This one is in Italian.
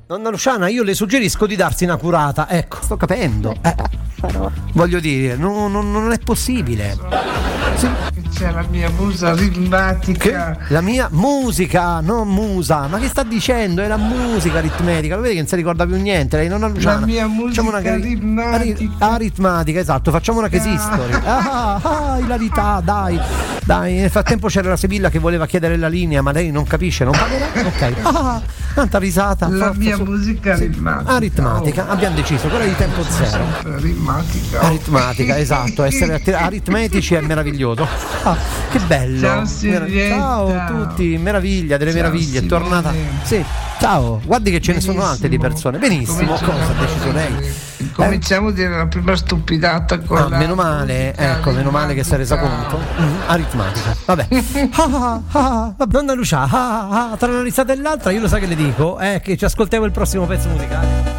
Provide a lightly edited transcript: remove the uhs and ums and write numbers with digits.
Donna Luciana, io le suggerisco di darsi una curata. Ecco, sto capendo. Voglio dire, non è possibile. C'è la mia musa ritmatica. La mia musica, non musa. Ma che sta dicendo? È la musica aritmetica. Lo vedi che non si ricorda più niente? Lei non ha Luciana. La mia musica aritmatica, esatto. Facciamo una case history. Hilarità, dai. Nel frattempo c'era la Sibilla che voleva chiedere la linea, ma lei non capisce, non parlerà. Ok. Tanta risata. La mia musica aritmatica. Abbiamo deciso, quella di tempo zero. Aritmatica, esatto. Essere aritmetici è meraviglioso. Che bello. Ciao a tutti, meraviglia delle meraviglie, è tornata. Sì, ciao, guardi che ce ne sono altre di persone. Benissimo, cosa ha deciso lei? Cominciamo a dire la prima stupidata con meno male, ecco, meno male che si è resa conto. Aritmatica, vabbè. Donna Lucia, tra una risata e l'altra io lo sa che le dico, che ci ascoltiamo il prossimo pezzo musicale.